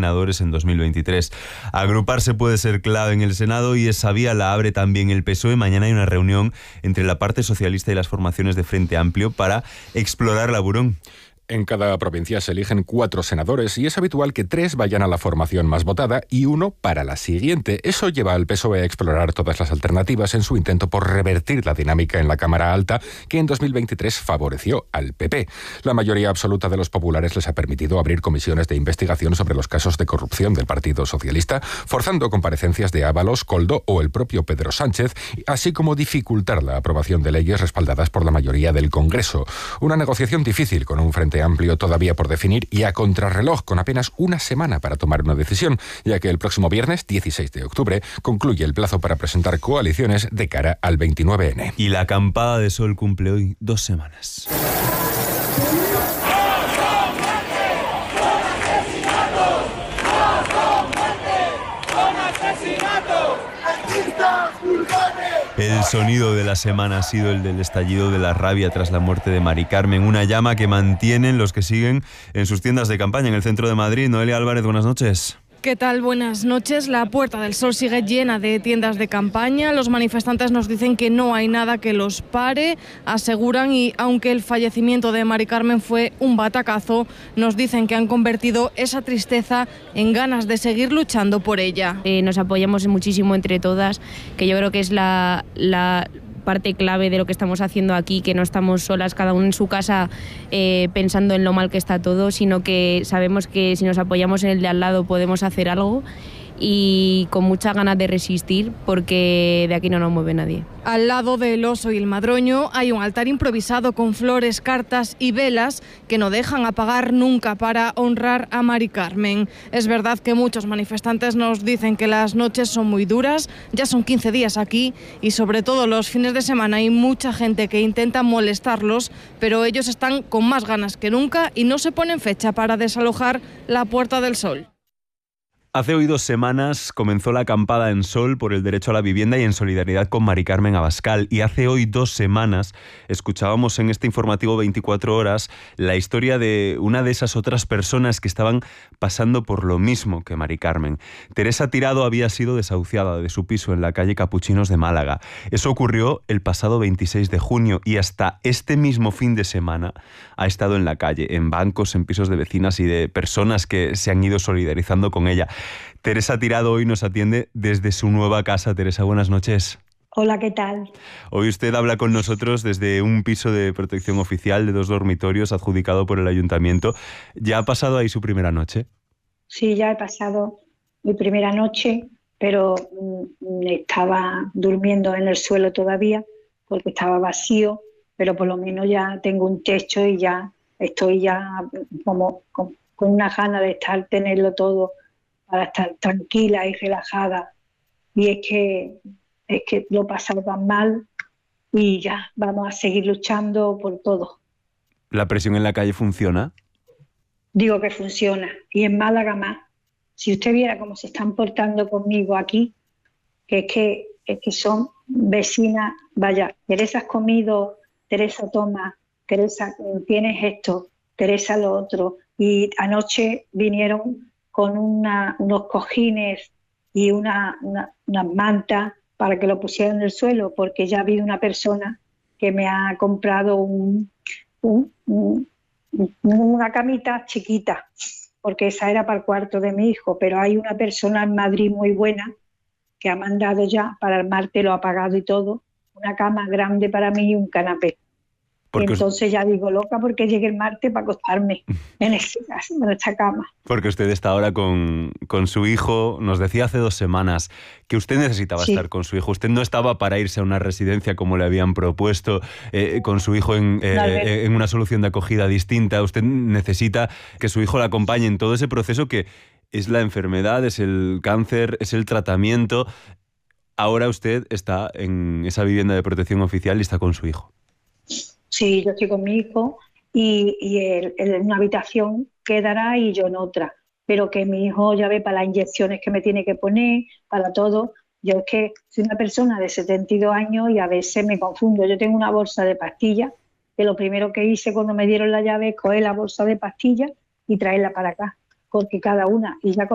senadores en 2023. Agruparse puede ser clave en el Senado y esa vía la abre también el PSOE. Mañana hay una reunión entre la parte socialista y las formaciones de Frente Amplio para explorar la Burón. En cada provincia se eligen 4 senadores y es habitual que 3 vayan a la formación más votada y 1 para la siguiente. Eso lleva al PSOE a explorar todas las alternativas en su intento por revertir la dinámica en la Cámara Alta que en 2023 favoreció al PP. La mayoría absoluta de los populares les ha permitido abrir comisiones de investigación sobre los casos de corrupción del Partido Socialista, forzando comparecencias de Ábalos, Koldo o el propio Pedro Sánchez, así como dificultar la aprobación de leyes respaldadas por la mayoría del Congreso. Una negociación difícil con un Frente Amplio todavía por definir y a contrarreloj con apenas una semana para tomar una decisión, ya que el próximo viernes, 16 de octubre, concluye el plazo para presentar coaliciones de cara al 29N. Y la acampada de sol cumple hoy 2 semanas. El sonido de la semana ha sido el del estallido de la rabia tras la muerte de Mari Carmen, una llama que mantienen los que siguen en sus tiendas de campaña en el centro de Madrid. Noelia Álvarez, buenas noches. ¿Qué tal? Buenas noches. La Puerta del Sol sigue llena de tiendas de campaña. Los manifestantes nos dicen que no hay nada que los pare, aseguran, y aunque el fallecimiento de Mari Carmen fue un batacazo, nos dicen que han convertido esa tristeza en ganas de seguir luchando por ella. Nos apoyamos muchísimo entre todas, que yo creo que es la parte clave de lo que estamos haciendo aquí, que no estamos solas, cada uno en su casa pensando en lo mal que está todo, sino que sabemos que si nos apoyamos en el de al lado podemos hacer algo, y con muchas ganas de resistir, porque de aquí no nos mueve nadie. Al lado del Oso y el Madroño hay un altar improvisado con flores, cartas y velas que no dejan apagar nunca para honrar a Mari Carmen. Es verdad que muchos manifestantes nos dicen que las noches son muy duras, ya son 15 días aquí y sobre todo los fines de semana hay mucha gente que intenta molestarlos, pero ellos están con más ganas que nunca y no se ponen fecha para desalojar la Puerta del Sol. Hace hoy 2 semanas comenzó la acampada en Sol por el derecho a la vivienda y en solidaridad con Mari Carmen Abascal. Y hace hoy 2 semanas escuchábamos en este informativo 24 horas la historia de una de esas otras personas que estaban pasando por lo mismo que Mari Carmen. Teresa Tirado había sido desahuciada de su piso en la calle Capuchinos de Málaga. Eso ocurrió el pasado 26 de junio y hasta este mismo fin de semana ha estado en la calle, en bancos, en pisos de vecinas y de personas que se han ido solidarizando con ella. Teresa Tirado hoy nos atiende desde su nueva casa. Teresa, buenas noches. Hola, ¿qué tal? Hoy usted habla con nosotros desde un piso de protección oficial de 2 dormitorios adjudicado por el ayuntamiento. ¿Ya ha pasado ahí su primera noche? Sí, ya he pasado mi primera noche, pero estaba durmiendo en el suelo todavía porque estaba vacío, pero por lo menos ya tengo un techo y ya estoy ya como con una gana de tenerlo todo para estar tranquila y relajada. Y es que lo he pasado tan mal y ya vamos a seguir luchando por todo. ¿La presión en la calle funciona? Digo que funciona, y en Málaga más. Si usted viera cómo se están portando conmigo aquí, que es que son vecinas, vaya, Teresa has comido, Teresa toma, Teresa tienes esto, Teresa lo otro. Y anoche vinieron con unos cojines y unas mantas para que lo pusieran en el suelo, porque ya ha habido una persona que me ha comprado una camita chiquita, porque esa era para el cuarto de mi hijo, pero hay una persona en Madrid muy buena que ha mandado ya para el martes, lo ha pagado y todo, una cama grande para mí y un canapé. Y entonces ya digo, loca, porque llegue el martes para acostarme en esta cama. Porque usted está ahora con su hijo. Nos decía hace 2 semanas que usted necesitaba estar con su hijo. Usted no estaba para irse a una residencia como le habían propuesto, con su hijo en una solución de acogida distinta. Usted necesita que su hijo la acompañe en todo ese proceso que es la enfermedad, es el cáncer, es el tratamiento. Ahora usted está en esa vivienda de protección oficial y está con su hijo. Sí, yo estoy con mi hijo y él en una habitación quedará y yo en otra. Pero que mi hijo ya ve para las inyecciones que me tiene que poner, para todo. Yo es que soy una persona de 72 años y a veces me confundo. Yo tengo una bolsa de pastillas, que lo primero que hice cuando me dieron la llave es coger la bolsa de pastillas y traerla para acá, porque cada una, y ya